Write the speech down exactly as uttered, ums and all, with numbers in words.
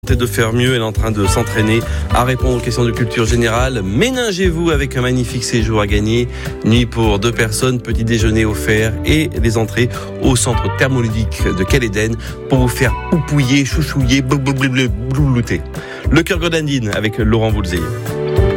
tenter de faire mieux. Elle est en train de s'entraîner à répondre aux questions de culture générale. Ménagez-vous avec un magnifique séjour à gagner. Nuit pour deux personnes, petit déjeuner offert et les entrées au centre thermoludique de Caléden pour vous faire poupouiller, chouchouiller, bloulouter. Le cœur Godandine avec Laurent Voulzé.